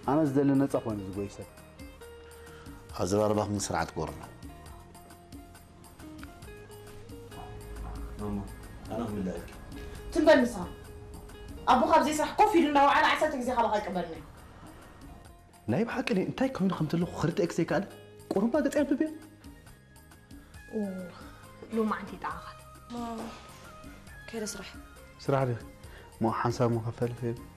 أنا زدل نتأخذ زوجي أزرار من سرعة قرنا ماما أنا هم اللي أكل تنبل نسا أبو خبزي صح كوفي لنا وعلى عساتك زي خلاص قبلني نايب حكي أنتي كوين خمت له خرت إكسي قال قرن بقى تعمل بيا لو ما عندي تعاقد ما كده سرح سرعة مو حنسى مخفل فيه